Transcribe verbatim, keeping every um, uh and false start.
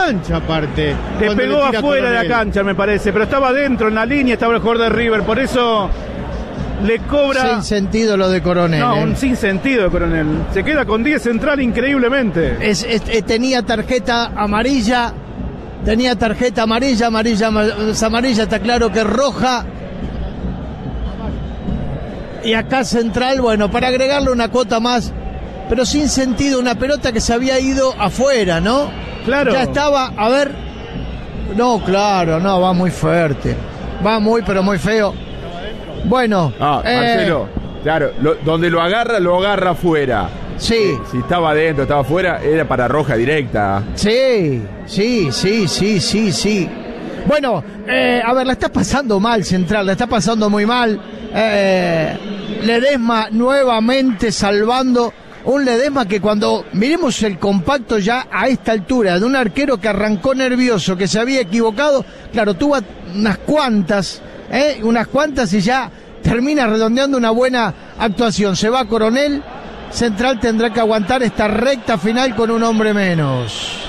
cancha aparte. Le pegó le afuera de la cancha, me parece, pero estaba dentro, en la línea estaba el jugador de River, por eso le cobra... Sin sentido lo de Coronel. No, ¿eh? un sin sentido de Coronel. Se queda con diez central increíblemente. Es, es, es, tenía tarjeta amarilla, tenía tarjeta amarilla, amarilla, es amarilla, está claro que roja. Y acá Central, bueno, para agregarle una cuota más, pero sin sentido, una pelota que se había ido afuera, ¿no? Claro. Ya estaba, a ver. No, claro, no, va muy fuerte. Va muy, pero muy feo. Bueno. Ah, eh, Marcelo, claro, lo, donde lo agarra, lo agarra afuera. Sí. Eh, si estaba adentro, estaba afuera, era para roja directa. Sí, sí, sí, sí, sí, sí. Bueno, eh, a ver, la está pasando mal Central, la está pasando muy mal. Eh, Ledesma nuevamente salvando. Un Ledesma que cuando miremos el compacto ya a esta altura de un arquero que arrancó nervioso, que se había equivocado, claro, tuvo unas cuantas, ¿eh? unas cuantas y ya termina redondeando una buena actuación. Se va Coronel, Central tendrá que aguantar esta recta final con un hombre menos.